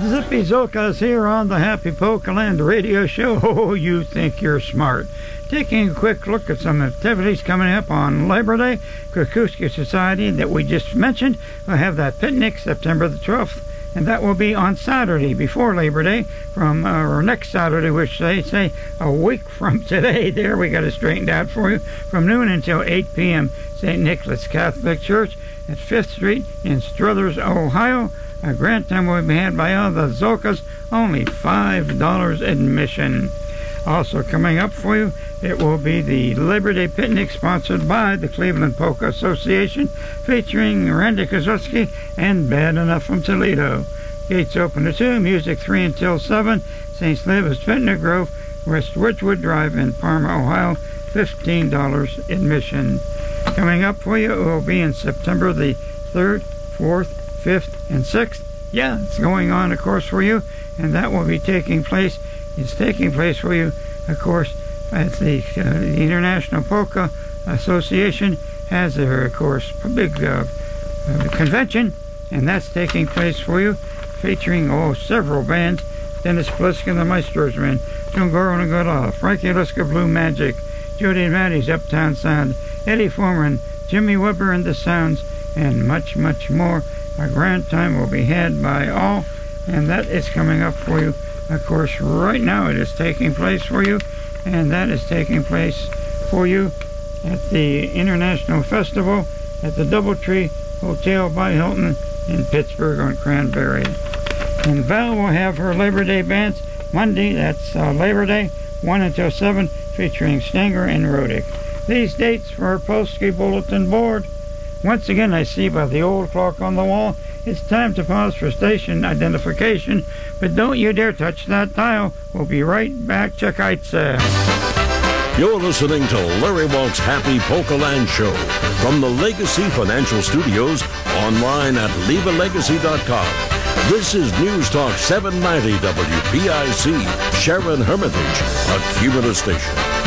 Zippy Zolkas here on the Happy Polkaland radio show. Oh, you think you're smart. Taking a quick look at some activities coming up on Labor Day. Kikuski Society that we just mentioned will have that picnic September the 12th, and that will be on Saturday before Labor Day, from or next Saturday, which they say a week from today. There, we got it straightened out for you, from noon until 8 p.m. St. Nicholas Catholic Church at 5th Street in Struthers, Ohio. A grant time will be had by all the Zolkas, only $5 admission. Also coming up for you, it will be the Labor Day picnic sponsored by the Cleveland Polka Association, featuring Randy Kozlowski and Bad Enough from Toledo. Gates open at 2, music 3 until 7. St. Slavis Vintner Grove, West Wedgwood Drive in Parma, Ohio, $15 admission. Coming up for you, it will be in September the 3rd, 4th, 5th, and 6th. Yeah, it's going on, of course, for you, and that will be taking place. It's taking place for you, of course, at the International Polka Association has their, of course, big convention, and that's taking place for you, featuring several bands: Dennis Pliska and the Maestros Men, John Goro and Godala, Frankie Liska, Blue Magic, Jody and Maddie's Uptown Sound, Eddie Foreman, Jimmy Weber and the Sounds, and much, much more. A grand time will be had by all, and that is coming up for you. Of course, right now it is taking place for you, and that is taking place for you at the International Festival at the Doubletree Hotel by Hilton in Pittsburgh on Cranberry. And Val will have her Labor Day bands Monday, that's Labor Day, 1 until 7, featuring Stanger and Rodick. These dates for our Polsky Bulletin Board. Once again, I see by the old clock on the wall, it's time to pause for station identification, but don't you dare touch that dial. We'll be right back. Czekajcie. You're listening to Larry Walk's Happy Polkaland Show from the Legacy Financial Studios, online at LevaLegacy.com. This is News Talk 790 WPIC, Sharon Hermitage, a Cumulus station.